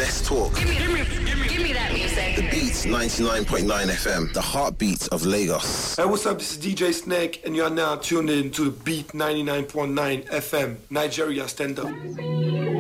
Let's talk. Give me that music. The Beats 99.9 FM, the heartbeat of Lagos. Hey, what's up? This is DJ Snake, and you are now tuned in to the Beat 99.9 FM. Nigeria, stand up.